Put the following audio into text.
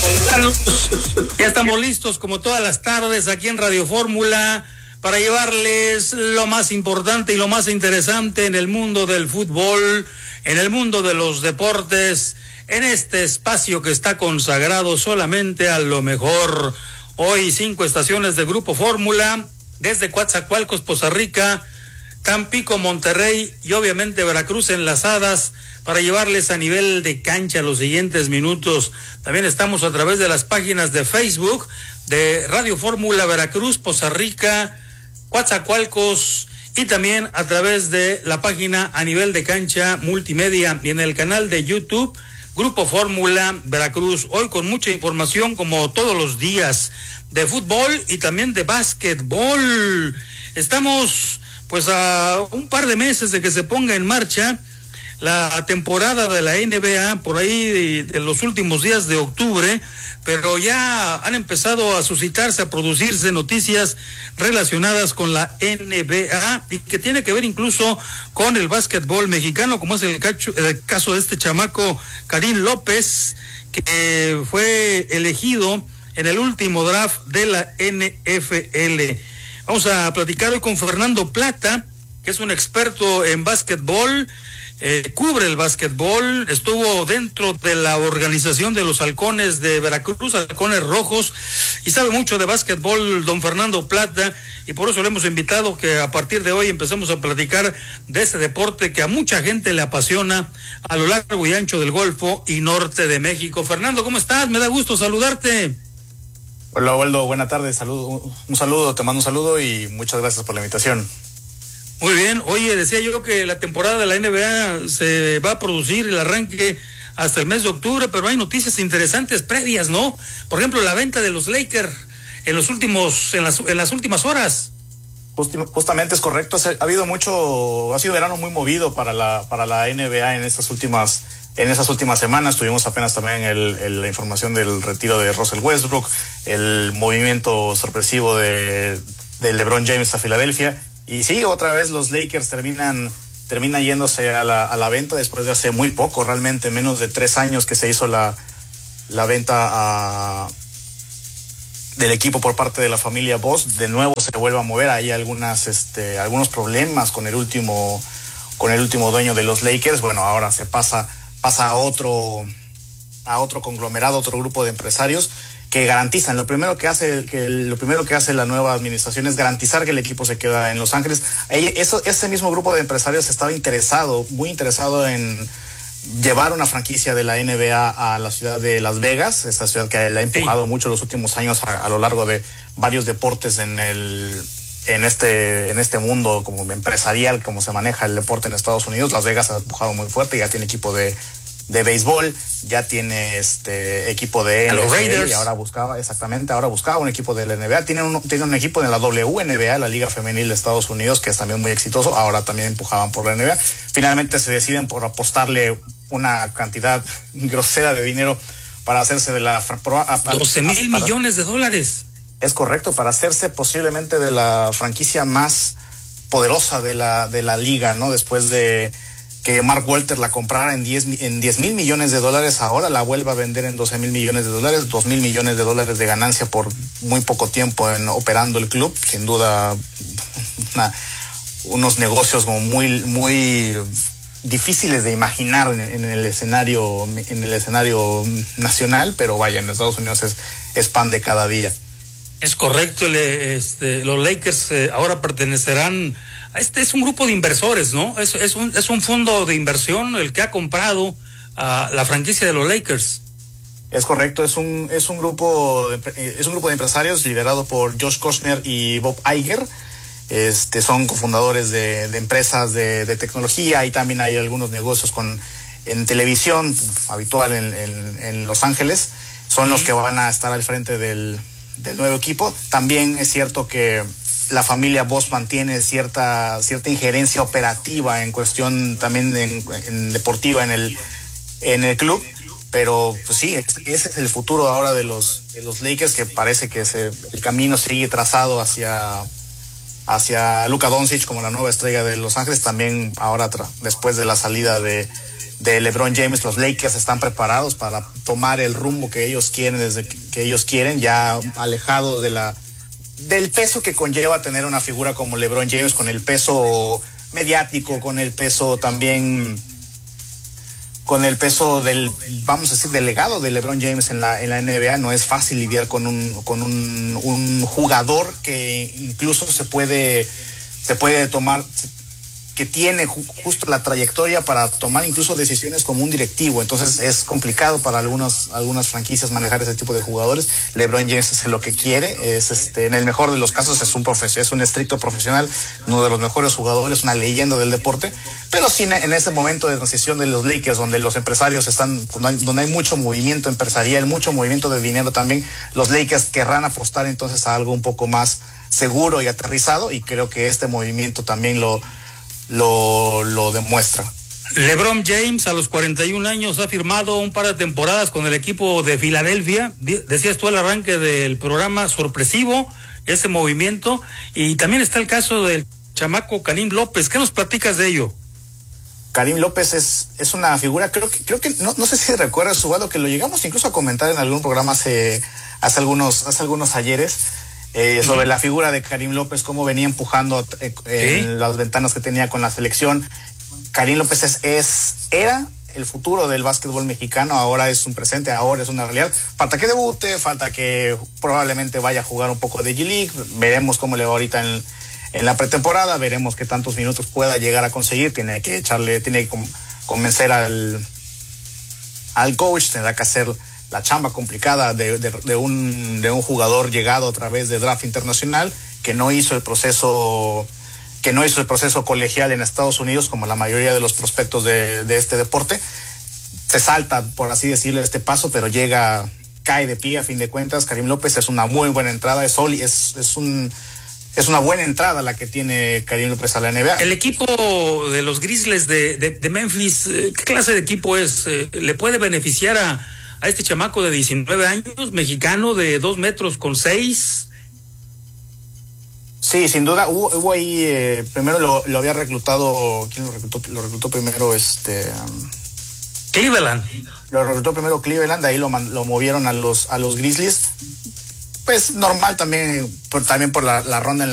Ya estamos listos como todas las tardes aquí en Radio Fórmula para llevarles lo más importante y lo más interesante en el mundo del fútbol, en el mundo de los deportes, en este espacio que está consagrado solamente a lo mejor. Hoy 5 estaciones de Grupo Fórmula, desde Coatzacoalcos, Poza Rica, Tampico, Monterrey y obviamente Veracruz enlazadas para llevarles a nivel de cancha los siguientes minutos. También estamos a través de las páginas de Facebook de Radio Fórmula Veracruz, Poza Rica, Coatzacoalcos y también a través de la página a nivel de cancha multimedia y en el canal de YouTube Grupo Fórmula Veracruz. Hoy con mucha información como todos los días de fútbol y también de básquetbol. Estamos pues a un par de meses de que se ponga en marcha la temporada de la NBA, por ahí de los últimos días de octubre, pero ya han empezado a suscitarse, a producirse noticias relacionadas con la NBA y que tiene que ver incluso con el básquetbol mexicano, como es el caso de este chamaco Karim López, que fue elegido en el último draft de la NFL. Vamos a platicar hoy con Fernando Plata, que es un experto en básquetbol, cubre el básquetbol, estuvo dentro de la organización de los Halcones de Veracruz, Halcones Rojos, y sabe mucho de básquetbol don Fernando Plata, y por eso le hemos invitado que a partir de hoy empecemos a platicar de ese deporte que a mucha gente le apasiona a lo largo y ancho del Golfo y norte de México. Fernando, ¿cómo estás? Me da gusto saludarte. Hola, Waldo, buena tarde, un saludo, te mando un saludo y muchas gracias por la invitación. Muy bien, oye, decía yo que la temporada de la NBA se va a producir el arranque hasta el mes de octubre, pero hay noticias interesantes previas, ¿no? Por ejemplo, la venta de los Lakers en las últimas horas. Justamente es correcto, ha sido verano muy movido para la NBA en esas últimas semanas. Tuvimos apenas también la información del retiro de Russell Westbrook, el movimiento sorpresivo de LeBron James a Filadelfia. Y sí, otra vez los Lakers terminan yéndose a la venta después de hace muy poco, realmente menos de 3 años que se hizo la venta del equipo por parte de la familia Boss. De nuevo se vuelve a mover. Hay algunos problemas con el último dueño de los Lakers. Bueno, ahora se pasa a otro conglomerado, otro grupo de empresarios que garantizan. Lo primero que hace la nueva administración es garantizar que el equipo se queda en Los Ángeles. Ese mismo grupo de empresarios estaba muy interesado en llevar una franquicia de la NBA a la ciudad de Las Vegas, esta ciudad que le ha empujado mucho los últimos años a lo largo de varios deportes en este mundo como empresarial, como se maneja el deporte en Estados Unidos. Las Vegas ha empujado muy fuerte, ya tiene equipo de béisbol, ya tiene equipo de los Raiders, y ahora buscaba un equipo de la NBA. Tiene un equipo de la WNBA, la Liga Femenil de Estados Unidos, que es también muy exitoso. Ahora también empujaban por la NBA. Finalmente se deciden por apostarle una cantidad grosera de dinero para hacerse de la 12,000 millones de dólares. Es correcto, para hacerse posiblemente de la franquicia más poderosa de la liga, ¿no? Después de que Mark Walter la comprara en 10,000 millones de dólares, ahora la vuelva a vender en 12,000 millones de dólares, 2,000 millones de dólares de ganancia por muy poco tiempo operando el club. Sin duda, unos negocios como muy, muy difíciles de imaginar en el escenario nacional, pero vaya, en Estados Unidos es pan de cada día. Es correcto, los Lakers ahora pertenecerán. Este es un grupo de inversores, ¿no? Es un fondo de inversión el que ha comprado a la franquicia de los Lakers. Es correcto, es un grupo de empresarios liderado por Josh Kostner y Bob Iger. Son cofundadores de empresas de tecnología, y también hay algunos negocios en televisión habitual en Los Ángeles. Son los que van a estar al frente del nuevo equipo. También es cierto que la familia Boss mantiene cierta injerencia operativa en cuestión también en deportiva en el club, pero pues sí, ese es el futuro ahora de los Lakers, que parece que el camino sigue trazado hacia Luka Doncic como la nueva estrella de Los Ángeles. También ahora después de la salida de de LeBron James. Los Lakers están preparados para tomar el rumbo que ellos quieren, que ellos quieren, ya alejado del peso que conlleva tener una figura como LeBron James, con el peso mediático, con el peso también, con el peso del, vamos a decir, del legado de LeBron James en la NBA. No es fácil lidiar con un jugador que incluso se puede tomar, que tiene justo la trayectoria para tomar incluso decisiones como un directivo. Entonces es complicado para algunas franquicias manejar ese tipo de jugadores. LeBron James es lo que quiere, en el mejor de los casos es un estricto profesional, uno de los mejores jugadores, una leyenda del deporte, pero sí en ese momento de transición de los Lakers, donde los empresarios están, donde hay mucho movimiento empresarial, mucho movimiento de dinero también, los Lakers querrán apostar entonces a algo un poco más seguro y aterrizado, y creo que este movimiento también lo demuestra. LeBron James a los 41 años ha firmado un par de temporadas con el equipo de Filadelfia. Decías tú al arranque del programa, sorpresivo ese movimiento, y también está el caso del chamaco Karim López. ¿Qué nos platicas de ello? Karim López es una figura, creo que no sé si recuerdas, Ubaldo, que lo llegamos incluso a comentar en algún programa hace algunos ayeres. Sobre la figura de Karim López, cómo venía empujando en las ventanas que tenía con la selección. Karim López era el futuro del básquetbol mexicano, ahora es un presente, ahora es una realidad. Falta que debute, falta que probablemente vaya a jugar un poco de G-League, veremos cómo le va ahorita en la pretemporada, veremos qué tantos minutos pueda llegar a conseguir. Tiene que convencer al coach, tendrá que hacer la chamba complicada de un jugador llegado a través de draft internacional, que no hizo el proceso colegial en Estados Unidos, como la mayoría de los prospectos de este deporte. Se salta, por así decirlo, este paso, pero cae de pie a fin de cuentas. Karim López es una muy buena entrada, es una buena entrada la que tiene Karim López a la NBA. El equipo de los Grizzlies de Memphis, ¿qué clase de equipo es? ¿Le puede beneficiar a este chamaco de 19 años, mexicano, de 2 metros con 6? Sí, sin duda. Hubo ahí, primero lo había reclutado, ¿quién lo reclutó? Lo reclutó primero Cleveland. Lo reclutó primero Cleveland, de ahí lo movieron a los Grizzlies. Pues normal también por la ronda en